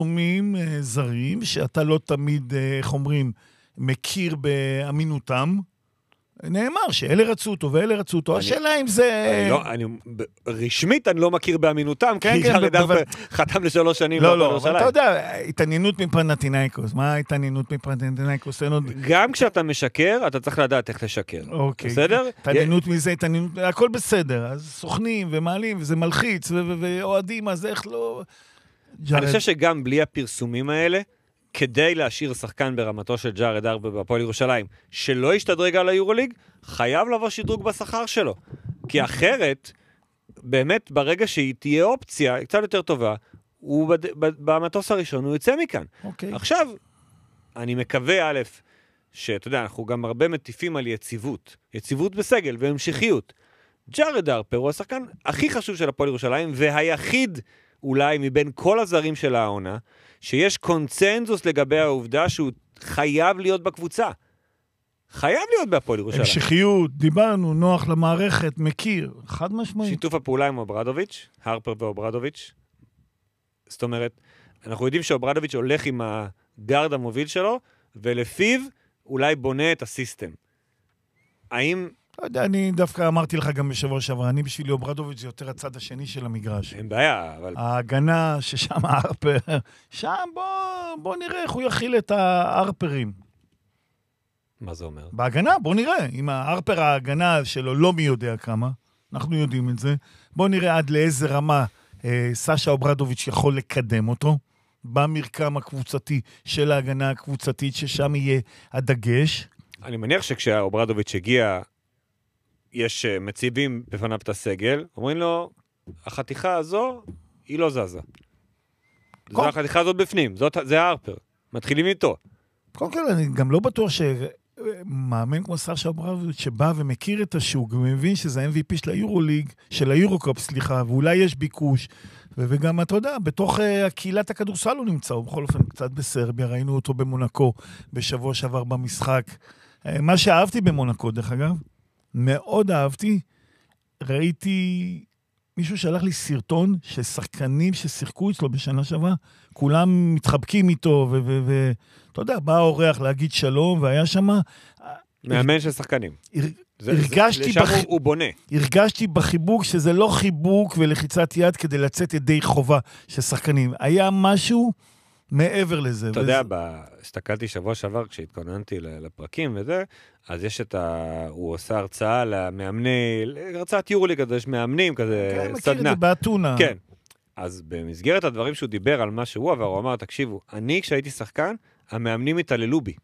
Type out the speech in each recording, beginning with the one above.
פרסומים זרים, שאתה לא תמיד, איך אומרים, מכיר באמינותם, נאמר שאלה רצו אותו ואלה רצו אותו, השאלה אם זה... רשמית אני לא מכיר באמינותם, כי ג'ארד הרפר חתם ל3 שנים. לא, אבל אתה יודע, התעניינות מפנתינייקוס, מה ההתעניינות מפנתינייקוס? גם כשאתה משקר, אתה צריך לדעת איך לשקר. בסדר? התעניינות מזה, הכל בסדר, אז סוכנים ומעלים, וזה מלחיץ, ואוהדים, אז איך לא... אני חושב שגם בלי הפרסומים האלה, כדי להשאיר שחקן ברמתו של ג'ארד הרפר בהפועל ירושלים, שלא ישתדרג על היורוליג, חייב לבוא שדרוג בשכר שלו. כי אחרת, באמת, ברגע שהיא תהיה אופציה, קצת יותר טובה, הוא במטוס הראשון, הוא יוצא מכאן. עכשיו, אני מקווה, א', שאתה יודע, אנחנו גם הרבה מטיפים על יציבות בסגל והמשכיות. ג'ארד הרפר הוא השחקן הכי חשוב של הפועל ירושלים, והיחיד אולי מבין כל הזרים של העונה, שיש קונצנזוס לגבי העובדה שהוא חייב להיות בקבוצה. חייב להיות בהפועל ירושלים. המשכיות, דיברנו, נוח למערכת, מכיר, חד משמעית. שיתוף הפעולה עם אוברדוביץ', הרפר ואוברדוביץ'. זאת אומרת, אנחנו יודעים שאוברדוביץ' הולך עם הגארד המוביל שלו, ולפיו אולי בונה את הסיסטם. האם... לא יודע, אני דווקא אמרתי לך גם בשבוע שעבר, אני בשבילי אוברדוביץ' זה יותר הצד השני של המגרש. אין בעיה, אבל... ההגנה ששם הרפר, שם בוא נראה איך הוא יכיל את ההרפרים. מה זה אומר? בהגנה, בוא נראה. אם ההרפר ההגנה שלו לא מי יודע כמה, אנחנו יודעים את זה, בוא נראה עד לאיזה רמה סשה אוברדוביץ' יכול לקדם אותו, במרקם הקבוצתי של ההגנה הקבוצתית, ששם יהיה הדגש. אני מניח שכשאוברדוביץ' הגיע, יש מציבים בפניו את הסגל, אומרים לו, החתיכה הזו, היא לא זזה. זו החתיכה הזאת בפנים, זה ההרפר. מתחילים איתו. קודם כל, אני גם לא בטוח שמאמן כמו סשה אוברדוביץ' שבא ומכיר את השוק, ומבין שזה ה-MVP של היורוליג, של היורוקופ, סליחה, ואולי יש ביקוש, וגם, אתה יודע, בתוך קהילת הכדורסל הוא נמצא, ובכל אופן, קצת בסרביה, ראינו אותו במונקו, בשבוע שעבר במשחק. מה שאהבתי במונקו, דרך אגב, מאוד אהבתי, ראיתי מישהו שלח לי סרטון של שחקנים ששיחקו אצלו בשנה שעברה, כולם מתחבקים איתו, ואתה יודע, בא האורח להגיד שלום, והיה שם... מאמן של שחקנים. הוא בונה. הרגשתי בחיבוק שזה לא חיבוק ולחיצת יד כדי לצאת ידי חובה של שחקנים. היה משהו מעבר לזה. אתה יודע, הסתכלתי שבוע שעבר כשהתכוננתי לפרקים וזה, אז יש הוא עושה הרצאה למאמני, הרצאת יורוליג, אז יש מאמנים כזה, כן, מכיר את זה באתונה. כן. אז במסגרת הדברים שהוא דיבר על מה שהוא עבר, הוא אמר, תקשיבו, אני כשהייתי שחקן, המאמנים התעללו בי.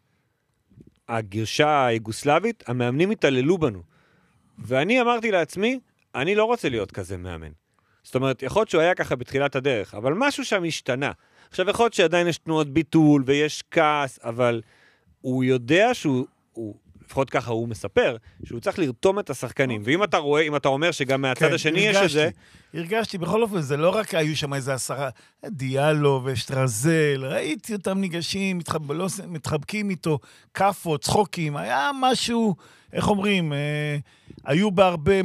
הגרשה היוגוסלבית, המאמנים התעללו בנו. ואני אמרתי לעצמי, אני לא רוצה להיות כזה מאמן. זאת אומרת, יכול להיות שהוא היה ככה בתחילת הדרך, אבל משהו שם השתנה. עכשיו, יכול להיות שעדיין יש תנועות ביטול ויש כעס, אבל הוא יודע שהוא, לפחות ככה הוא מספר, שהוא צריך לרתום את השחקנים. ואם אתה רואה, אם אתה אומר שגם מהצד השני יש את זה... הרגשתי, בכל אופן, זה לא רק היו שם איזה 10, דיאלו ושטרזל, ראיתי אותם ניגשים, מתחבקים איתו, קפות, צחוקים, היה משהו, איך אומרים, היו בהרבה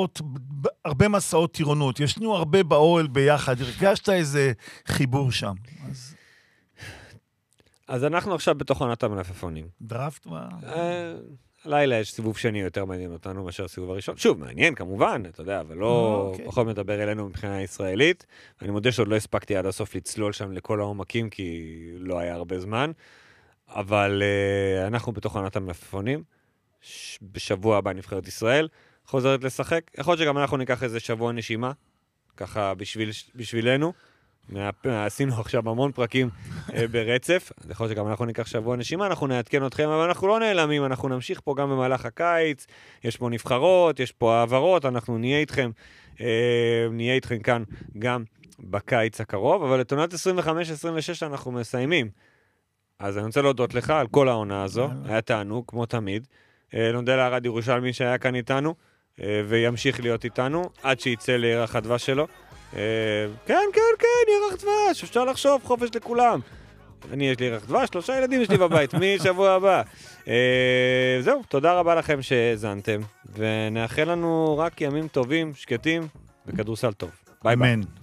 מסעות טירונות, ישנו הרבה באוהל ביחד, הרגשת איזה חיבור שם. אז אנחנו עכשיו בתוך עונת המלפפונים. דראפט מה? לילה יש סיבוב שני יותר מעניין אותנו מאשר הסיבוב הראשון. שוב, מעניין כמובן, אתה יודע, אבל לא פחות מדבר אלינו מבחינה ישראלית. אני מודה שעוד לא הספקתי עד הסוף לצלול שם לכל העומקים, כי לא היה הרבה זמן. אבל אנחנו בתוך עונת המלפפונים. בשבוע הבא נבחרת ישראל. חוזרת לשחק. יכול להיות שגם אנחנו ניקח איזה שבוע נשימה, ככה בשבילנו. עשינו עכשיו המון פרקים ברצף, אז יכול להיות שגם אנחנו ניקח שבוע נשימה, אנחנו נעדכן אתכם, אבל אנחנו לא נעלמים, אנחנו נמשיך פה גם במהלך הקיץ, יש פה נבחרות, יש פה העברות, אנחנו נהיה איתכם כאן גם בקיץ הקרוב, אבל את עונת 25-26 אנחנו מסיימים. אז אני רוצה להודות לך על כל העונה הזו, היה תענוג, כמו תמיד, נודה לערד ירושלמי שהיה כאן איתנו, וימשיך להיות איתנו, עד שיצא לירח הדבש שלו. כן, ירח דבש, אפשר לחשוב, חופש לכולם. יש לי ירח דבש, 3 ילדים יש לי בבית, משבוע הבא. זהו, תודה רבה לכם שהזנתם, ונאחל לנו רק ימים טובים, שקטים, וכדורסל טוב. ביי ביי.